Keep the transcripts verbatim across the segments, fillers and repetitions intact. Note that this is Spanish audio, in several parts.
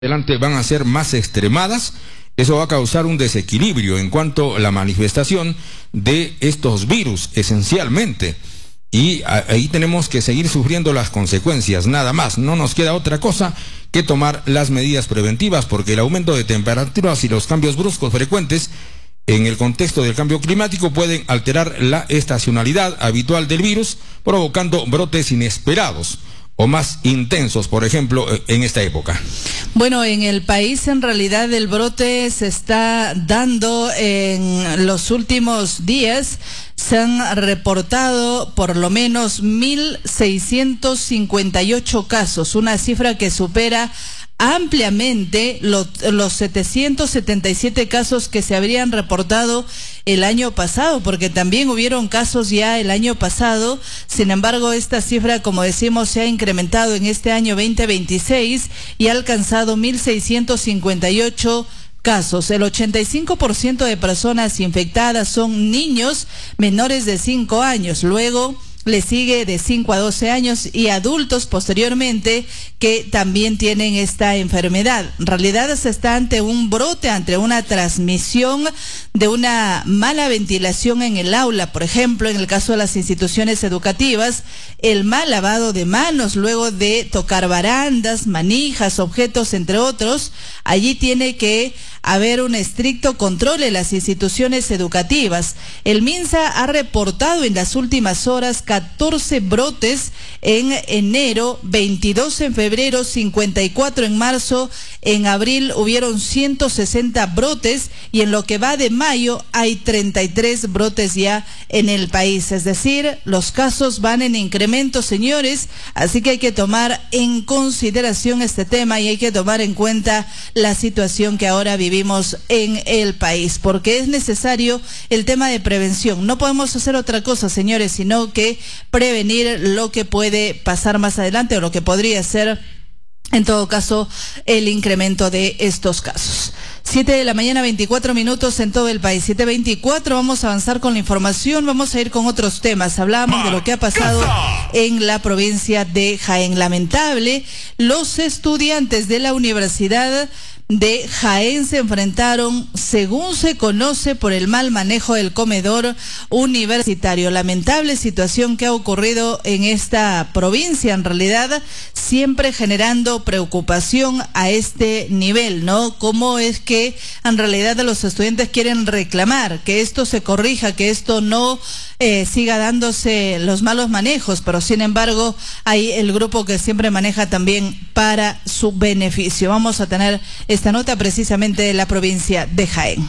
adelante van a ser más extremadas. Eso va a causar un desequilibrio en cuanto a la manifestación de estos virus, esencialmente. Y ahí tenemos que seguir sufriendo las consecuencias, nada más. No nos queda otra cosa que tomar las medidas preventivas, porque el aumento de temperaturas y los cambios bruscos frecuentes en el contexto del cambio climático pueden alterar la estacionalidad habitual del virus, provocando brotes inesperados o más intensos, por ejemplo, en esta época. Bueno, en el país en realidad el brote se está dando en los últimos días. Se han reportado por lo menos mil seiscientos cincuenta y ocho casos, una cifra que supera ampliamente los, los setecientos setenta y siete casos que se habrían reportado el año pasado, porque también hubieron casos ya el año pasado. Sin embargo, esta cifra, como decimos, se ha incrementado en este año veinte veintiséis y ha alcanzado mil seiscientos cincuenta y ocho casos. El ochenta y cinco por ciento de personas infectadas son niños menores de cinco años. Luego le sigue de cinco a doce años y adultos posteriormente que también tienen esta enfermedad. En realidad se está ante un brote, ante una transmisión de una mala ventilación en el aula. Por ejemplo, en el caso de las instituciones educativas, el mal lavado de manos luego de tocar barandas, manijas, objetos, entre otros. Allí tiene que haber un estricto control en las instituciones educativas. El MINSA ha reportado en las últimas horas catorce brotes en enero, veintidós en febrero, cincuenta y cuatro en marzo, en abril hubieron ciento sesenta brotes y en lo que va de mayo hay treinta y tres brotes ya en el país. Es decir, los casos van en incremento, señores, así que hay que tomar en consideración este tema y hay que tomar en cuenta la situación que ahora vivimos en el país, porque es necesario el tema de prevención. No podemos hacer otra cosa, señores, sino que prevenir lo que puede pasar más adelante o lo que podría ser, en todo caso, el incremento de estos casos. Siete de la mañana, veinticuatro minutos en todo el país. Siete veinticuatro, vamos a avanzar con la información, vamos a ir con otros temas. Hablábamos de lo que ha pasado en la provincia de Jaén. Lamentable, los estudiantes de la Universidad de Jaén se enfrentaron, según se conoce, por el mal manejo del comedor universitario. Lamentable situación que ha ocurrido en esta provincia, en realidad siempre generando preocupación a este nivel, ¿no? ¿Cómo es que en realidad los estudiantes quieren reclamar que esto se corrija, que esto no eh, siga dándose los malos manejos? Pero sin embargo hay el grupo que siempre maneja también para su beneficio. Vamos a tener esta nota precisamente de la provincia de Jaén.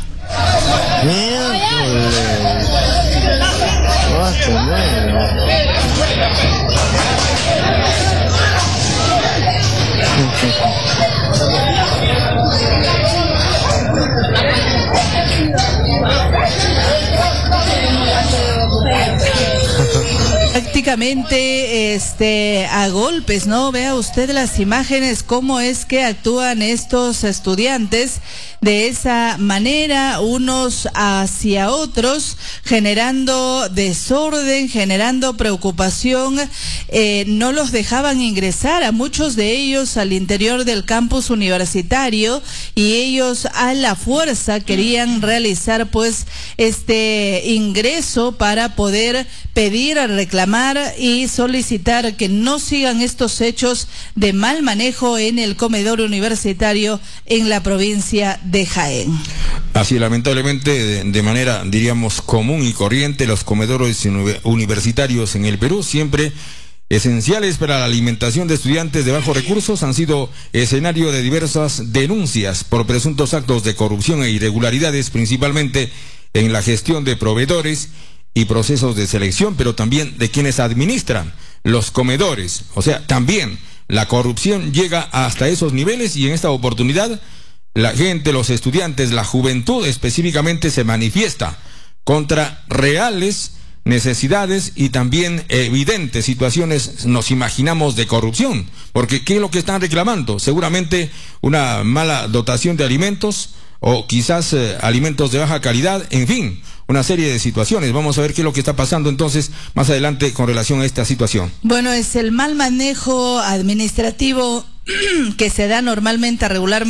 Prácticamente este a golpes, ¿no? Vea usted las imágenes, cómo es que actúan estos estudiantes de esa manera, unos hacia otros, generando desorden, generando preocupación. Eh, no los dejaban ingresar a muchos de ellos al interior del campus universitario y ellos a la fuerza querían realizar pues este ingreso para poder pedir, reclamar y solicitar que no sigan estos hechos de mal manejo en el comedor universitario en la provincia de Jaén. Así, lamentablemente, de, de manera, diríamos, común y corriente, los comedores universitarios en el Perú, siempre esenciales para la alimentación de estudiantes de bajos recursos, han sido escenario de diversas denuncias por presuntos actos de corrupción e irregularidades, principalmente en la gestión de proveedores y procesos de selección, pero también de quienes administran los comedores. O sea, también la corrupción llega hasta esos niveles y en esta oportunidad la gente, los estudiantes, la juventud específicamente se manifiesta contra reales necesidades y también evidentes situaciones, nos imaginamos, de corrupción, porque ¿qué es lo que están reclamando? Seguramente una mala dotación de alimentos o quizás eh, alimentos de baja calidad, en fin, una serie de situaciones. Vamos a ver qué es lo que está pasando entonces más adelante con relación a esta situación. Bueno, es el mal manejo administrativo que se da normalmente regularmente